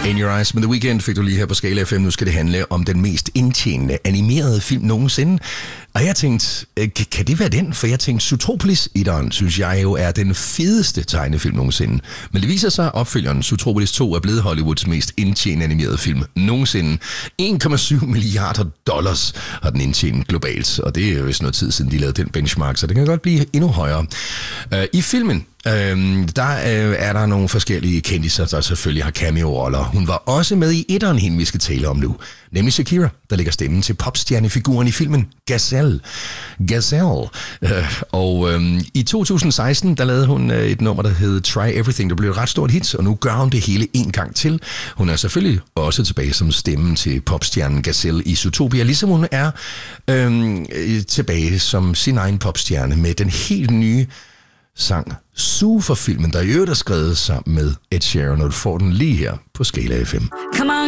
In Your Eyes med The Weeknd fik du lige her på Skala FM. Nu skal det handle om den mest indtjenende animerede film nogensinde. Og jeg tænkte, kan det være den? For jeg tænkte, Zootropolis 1'eren, synes jeg jo er den fedeste tegnefilm nogensinde. Men det viser sig, at opfølgeren Zootropolis 2 er blevet Hollywoods mest indtjenende animerede film nogensinde. 1,7 milliarder dollars har den indtjent globalt. Og det er jo vist noget tid siden, de lavede den benchmark, så det kan godt blive endnu højere. I filmen, der er der nogle forskellige kendiser, der selvfølgelig har cameo-roller. Hun var også med i etteren, hende vi skal tale om nu. Nemlig Shakira, der lægger stemmen til popstjernefiguren i filmen Gazelle. I 2016, der lavede hun et nummer, der hed Try Everything, der blev et ret stort hit, og nu gør hun det hele en gang til. Hun er selvfølgelig også tilbage som stemmen til popstjernen Gazelle i Zootopia, ligesom hun er tilbage som sin egen popstjerne med den helt nye sang Zoo for filmen, der i øvrigt er skrevet sammen med Ed Sheeran, og du får den lige her på Skala FM. Come on.